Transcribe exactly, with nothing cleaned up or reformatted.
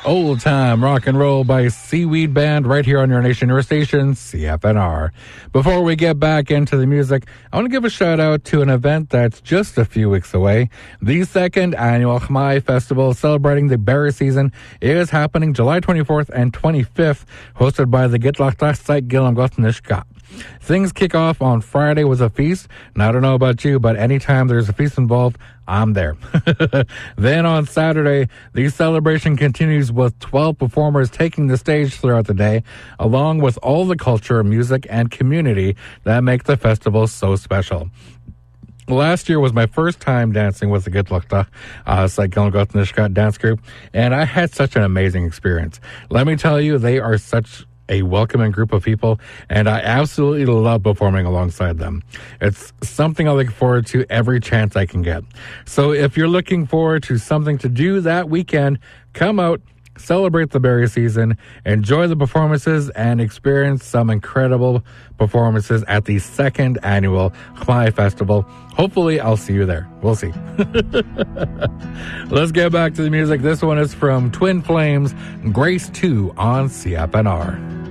Old Time Rock and Roll by Seaweed Band right here on your nation, your station, C F N R. Before we get back into the music, I want to give a shout out to an event that's just a few weeks away. The second annual Khmer Festival celebrating the berry season is happening July twenty-fourth and twenty-fifth, hosted by the Gitlach site Gilangotnishka. Things kick off on Friday with a feast. Now, I don't know about you, but anytime there's a feast involved, I'm there. Then on Saturday, the celebration continues with twelve performers taking the stage throughout the day, along with all the culture, music, and community that make the festival so special. Last year was my first time dancing with the Gitlachta, uh, Gilangotnishka dance group, and I had such an amazing experience. Let me tell you, they are such a welcoming group of people, and I absolutely love performing alongside them. It's something I look forward to every chance I can get. So if you're looking forward to something to do that weekend, come out, celebrate the berry season, enjoy the performances, and experience some incredible performances at the second annual Khmer Festival. Hopefully, I'll see you there. We'll see. Let's get back to the music. This one is from Twin Flames, Grace two on C F N R.